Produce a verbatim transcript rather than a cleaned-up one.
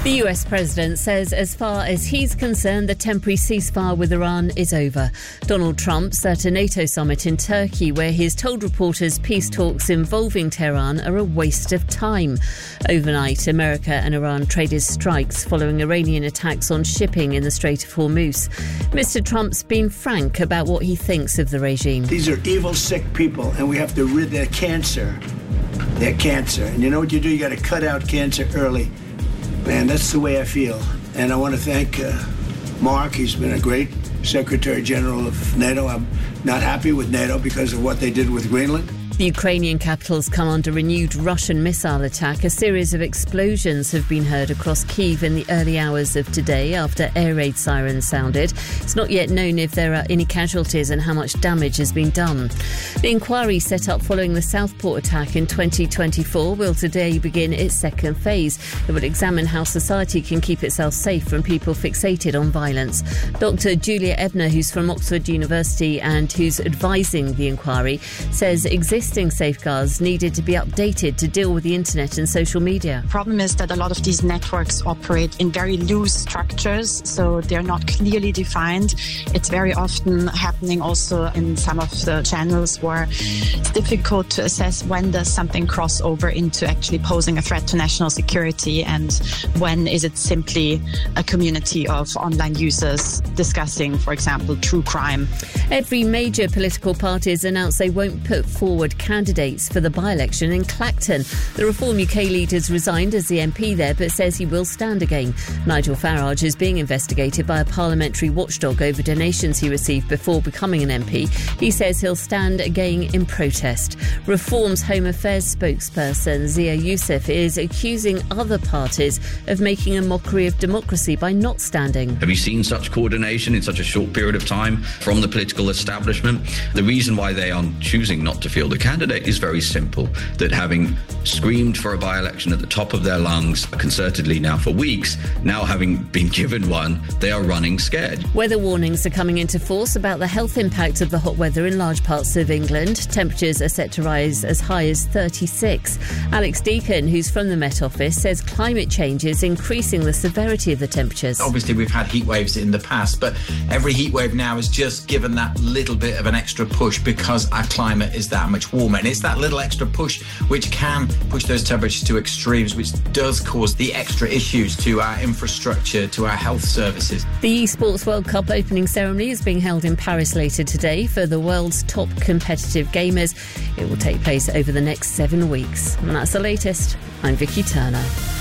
The U S president says as far as he's concerned, the temporary ceasefire with Iran is over. Donald Trump's at a NATO summit in Turkey, where he's told reporters peace talks involving Tehran are a waste of time. Overnight, America and Iran traded strikes following Iranian attacks on shipping in the Strait of Hormuz. Mister Trump's been frank about what he thinks of the regime. These are evil, sick people, and we have to rid their cancer. Their cancer. And you know what you do? You got to cut out cancer early. Man, that's the way I feel. And I want to thank uh, Mark. He's been a great Secretary General of NATO. I'm not happy with NATO because of what they did with Greenland. The Ukrainian capital's come under renewed Russian missile attack. A series of explosions have been heard across Kyiv in the early hours of today after air raid sirens sounded. It's not yet known if there are any casualties and how much damage has been done. The inquiry set up following the Southport attack in twenty twenty-four will today begin its second phase. It will examine how society can keep itself safe from people fixated on violence. Doctor Julia Ebner, who's from Oxford University and who's advising the inquiry, says existing safeguards needed to be updated to deal with the internet and social media. The problem is that a lot of these networks operate in very loose structures, so they're not clearly defined. It's very often happening also in some of the channels where it's difficult to assess when does something cross over into actually posing a threat to national security and when is it simply a community of online users discussing, for example, true crime. Every major political party has announced they won't put forward candidates for the by-election in Clacton. The Reform U K leader's resigned as the M P there, but says he will stand again. Nigel Farage is being investigated by a parliamentary watchdog over donations he received before becoming an M P. He says he'll stand again in protest. Reform's Home Affairs spokesperson Zia Youssef is accusing other parties of making a mockery of democracy by not standing. Have you seen such coordination in such a short period of time from the political establishment? The reason why they are choosing not to field a candidate is very simple, that having screamed for a by-election at the top of their lungs concertedly now for weeks, now having been given one, they are running scared. Weather warnings are coming into force about the health impact of the hot weather in large parts of England. Temperatures are set to rise as high as thirty-six. Alex Deacon, who's from the Met Office, says climate change is increasing the severity of the temperatures. Obviously, we've had heat waves in the past, but every heat wave now has just given that little bit of an extra push because our climate is that much warmer. And it's that little extra push which can push those temperatures to extremes, which does cause the extra issues to our infrastructure, to our health services. The eSports World Cup opening ceremony is being held in Paris later today for the world's top competitive gamers. It will take place over the next seven weeks. And that's the latest. I'm Vicky Turner.